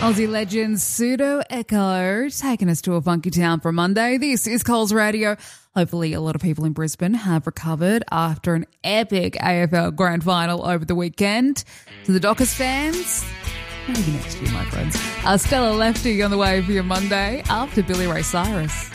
Aussie legend Pseudo Echo taking us to a funky town for Monday. This is Coles Radio. Hopefully a lot of people in Brisbane have recovered after an epic AFL Grand Final over the weekend. To the Dockers fans, maybe next year, my friends. Stella Lefty on the way for your Monday after Billy Ray Cyrus.